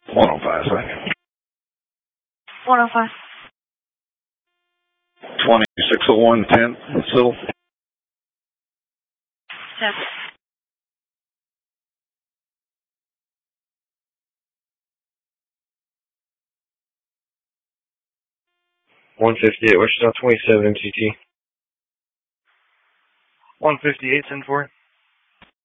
105 second. 105. 2601 10 Sill. 10. 158 Wichita 27 MCT. 158, 10-4.